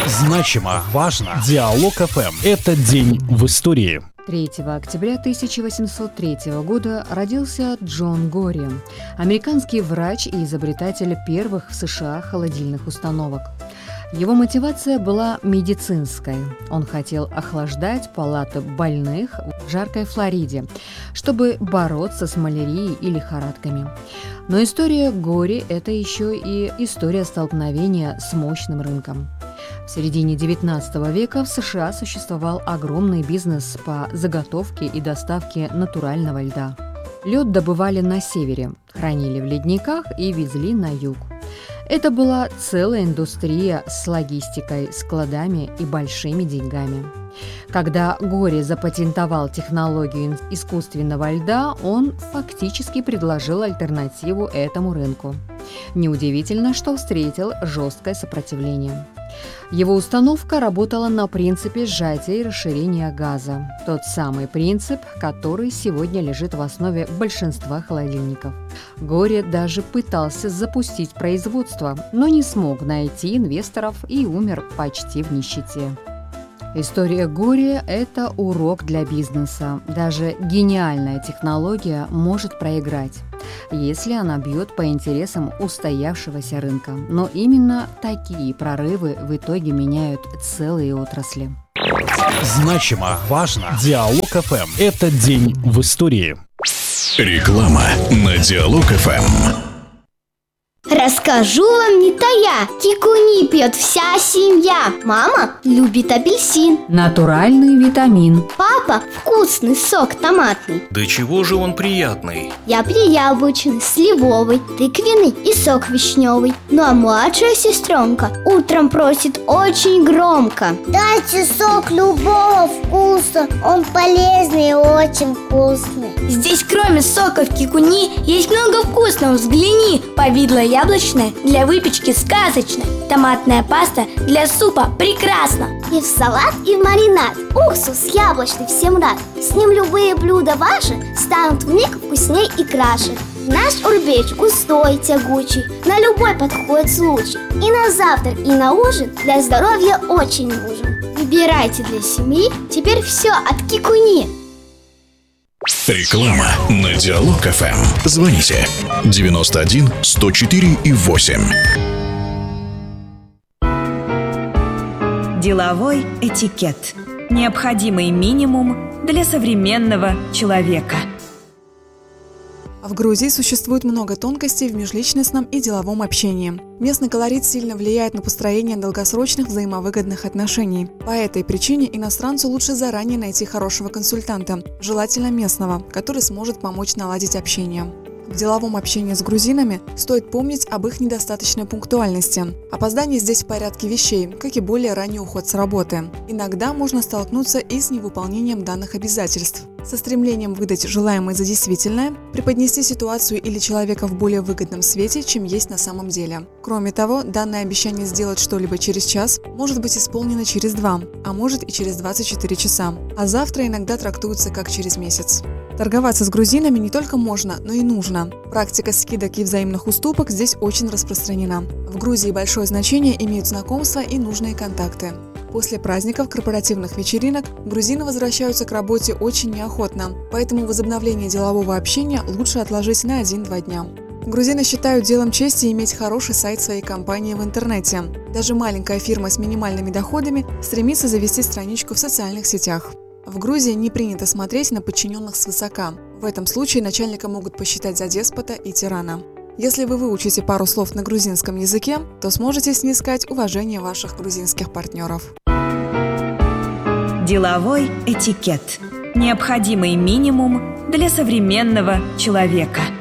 Значимо, важно. Диалог ФМ. Это день в истории. 3 октября 1803 года родился Джон Гори, американский врач и изобретатель первых в США холодильных установок. Его мотивация была медицинской. Он хотел охлаждать палаты больных в жаркой Флориде, чтобы бороться с малярией и лихорадками. Но история Гори – это еще и история столкновения с мощным рынком. В середине XIX века в США существовал огромный бизнес по заготовке и доставке натурального льда. Лед добывали на севере, хранили в ледниках и везли на юг. Это была целая индустрия с логистикой, складами и большими деньгами. Когда Гори запатентовал технологию искусственного льда, он фактически предложил альтернативу этому рынку. Неудивительно, что встретил жесткое сопротивление. Его установка работала на принципе сжатия и расширения газа. Тот самый принцип, который сегодня лежит в основе большинства холодильников. Гори даже пытался запустить производство, но не смог найти инвесторов и умер почти в нищете. История Гори – это урок для бизнеса. Даже гениальная технология может проиграть, если она бьет по интересам устоявшегося рынка. Но именно такие прорывы в итоге меняют целые отрасли. Значимо, важно. Диалог ФМ. Это день в истории. Реклама на Диалог ФМ. Расскажу вам не тая, кикуни пьет вся семья. Мама любит апельсин, Натуральный витамин. папа вкусный сок томатный. Да чего же он приятный? Я яблочный, сливовый, тыквенный и сок вишневый. Ну а младшая сестренка утром просит очень громко: дайте сок любого вкуса, он полезный и очень вкусный. Здесь кроме соков кикуни есть много вкусного. Взгляни: повидло яблочное для выпечки сказочно, томатная паста для супа прекрасно. И в салат, и в маринад. Уксус яблочный всем рад. С ним любые блюда ваши станут вмиг вкусней и краше. Наш урбеч густой, тягучий, на любой подходит случай. И на завтрак, и на ужин для здоровья очень нужен. Выбирайте для семьи теперь все от кикуни. Реклама на Диалог ФМ. Звоните 91 104 и 8. Деловой этикет. Необходимый минимум для современного человека. В Грузии существует много тонкостей в межличностном и деловом общении. Местный колорит сильно влияет на построение долгосрочных взаимовыгодных отношений. По этой причине иностранцу лучше заранее найти хорошего консультанта, желательно местного, который сможет помочь наладить общение. В деловом общении с грузинами стоит помнить об их недостаточной пунктуальности. Опоздание здесь в порядке вещей, как и более ранний уход с работы. Иногда можно столкнуться и с невыполнением данных обязательств. Со стремлением выдать желаемое за действительное, преподнести ситуацию или человека в более выгодном свете, чем есть на самом деле. Кроме того, данное обещание сделать что-либо через час может быть исполнено через 2, а может и через 24 часа. А завтра иногда трактуется как через месяц. Торговаться с грузинами не только можно, но и нужно. Практика скидок и взаимных уступок здесь очень распространена. В Грузии большое значение имеют знакомства и нужные контакты. После праздников, корпоративных вечеринок грузины возвращаются к работе очень неохотно, поэтому возобновление делового общения лучше отложить на 1-2 дня. Грузины считают делом чести иметь хороший сайт своей компании в интернете. Даже маленькая фирма с минимальными доходами стремится завести страничку в социальных сетях. В Грузии не принято смотреть на подчиненных свысока. В этом случае начальника могут посчитать за деспота и тирана. Если вы выучите пару слов на грузинском языке, то сможете снискать уважение ваших грузинских партнеров. Деловой этикет. Необходимый минимум для современного человека.